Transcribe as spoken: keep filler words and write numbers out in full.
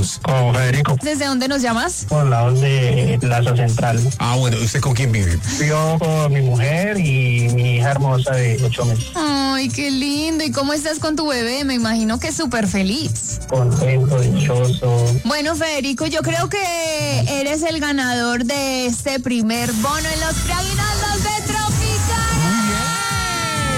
hablamos? Con Federico. ¿Desde dónde nos llamas? Por lados de Plaza Central. Ah, bueno, ¿usted con quién vive? Vivo con mi mujer y mi hija hermosa de ocho meses. Ay, qué lindo. ¿Y cómo estás con tu bebé? Me imagino que súper feliz. Contento, dichoso. Bueno, Federico, yo creo que eres el ganador de este primer bono en los Preaguinaldos.